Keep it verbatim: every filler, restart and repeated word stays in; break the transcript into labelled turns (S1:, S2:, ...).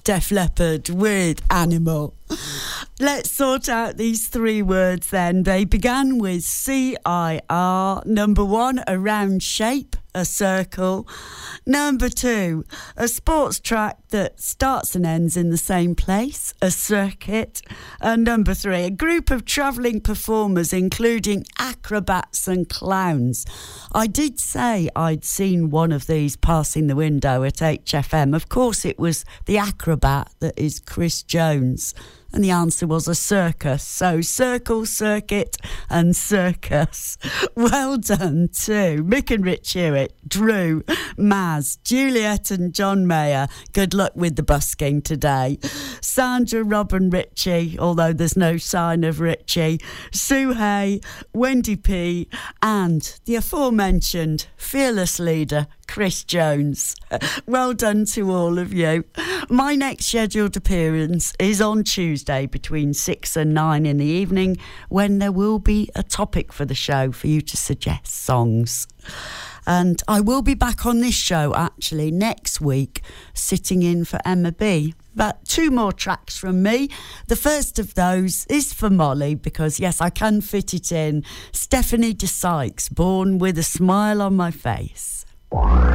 S1: Def Leppard with Animal. Let's sort out these three words then. They began with C I R. Number one, a round shape, a circle. Number two, a sports track that starts and ends in the same place, a circuit. And number three, a group of travelling performers, including acrobats and clowns. I did say I'd seen one of these passing the window at H F M. Of course, it was the acrobat that is Chris Jones. And the answer was a circus. So circle, circuit and circus. Well done to Mick and Rich Hewitt, Drew, Maz, Juliet and John Mayer. Good luck with the busking today. Sandra, Rob and Richie, although there's no sign of Richie. Sue Hay, Wendy P and the aforementioned fearless leader, Chris Jones. Well done to all of you. My next scheduled appearance is on Tuesday between six and nine in the evening, when there will be a topic for the show for you to suggest songs. And I will be back on this show actually next week, sitting in for Emma B. But two more tracks from me. The first of those is for Molly, because yes, I can fit it in. Stephanie de Sykes, Born with a Smile on My Face.